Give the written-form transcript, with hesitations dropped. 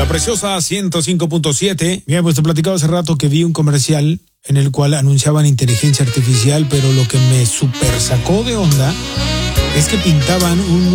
La preciosa 105.7. Bien, pues te platicaba hace rato que vi un comercial en el cual anunciaban inteligencia artificial, pero lo que me super sacó de onda es que pintaban un